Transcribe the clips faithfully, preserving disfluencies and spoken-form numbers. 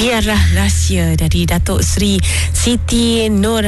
Biarlah Rahsia dari Datuk Seri Siti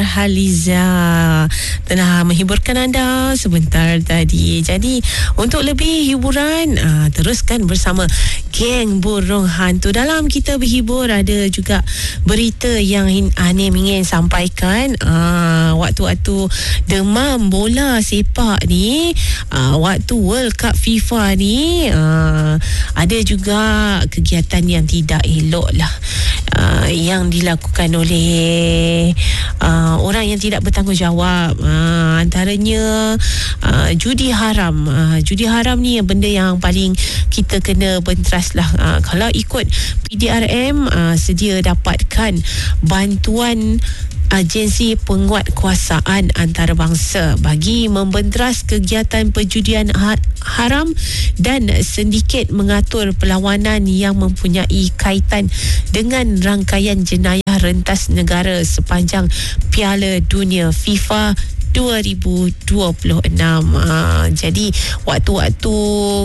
Nurhaliza telah menghiburkan anda sebentar tadi. Jadi untuk lebih hiburan, uh, teruskan bersama Geng Burung Hantu. Dalam kita berhibur ada juga berita yang Anim ingin sampaikan. Uh, waktu-waktu demam bola sepak ni, uh, waktu World Cup FIFA ni, uh, ada juga kegiatan yang tidak elok lah Uh, yang dilakukan oleh uh, orang yang tidak bertanggungjawab. Uh, antaranya uh, judi haram. Uh, judi haram ni benda yang paling kita kena benteras lah. Uh, kalau ikut P D R M, uh, sedia dapatkan bantuan agensi penguatkuasaan antarabangsa bagi membenteras kegiatan perjudian haram dan sindiket mengatur perlawanan yang mempunyai kaitan dengan rangkaian jenayah rentas negara sepanjang Piala Dunia FIFA dua ribu dua puluh enam. Uh, jadi waktu-waktu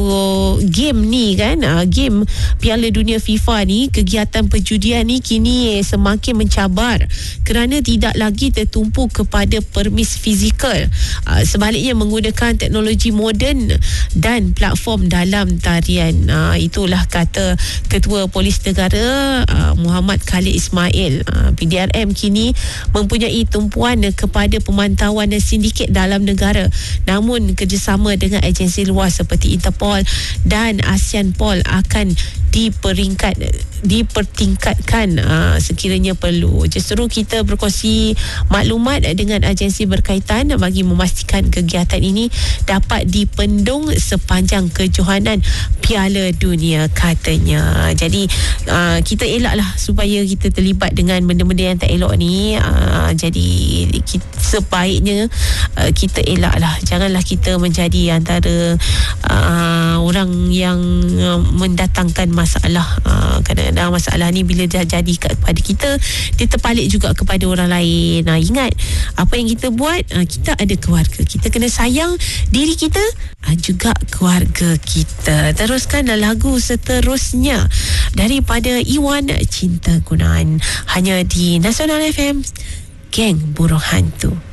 game ni kan, uh, game Piala Dunia FIFA ni, kegiatan perjudian ni kini semakin mencabar kerana tidak lagi tertumpu kepada permis fizikal. Uh, sebaliknya menggunakan teknologi moden dan platform dalam tarian. Uh, itulah kata Ketua Polis Negara uh, Muhammad Khalid Ismail. Uh, P D R M kini mempunyai tumpuan kepada pemantauan sindiket dalam negara, namun kerjasama dengan agensi luar seperti Interpol dan ASEANPol akan diperingkat dipertingkatkan uh, sekiranya perlu. Justru kita berkongsi maklumat dengan agensi berkaitan bagi memastikan kegiatan ini dapat dipendung sepanjang kejohanan Piala Dunia, katanya. Jadi uh, kita elaklah supaya kita terlibat dengan benda-benda yang tak elok ni. Uh, jadi kita, sebaiknya uh, kita elaklah, janganlah kita menjadi antara uh, orang yang uh, mendatangkan masalah. Uh, kadang-kadang masalah ni bila dah jadi kepada kita, dia terpalit juga kepada orang lain. Nah, ingat apa yang kita buat, uh, kita ada keluarga, kita kena sayang diri kita, uh, juga keluarga kita. Teruskan lagu seterusnya daripada Iwan Cinta Gunaan, hanya di Nasional F M, Geng Burung Hantu.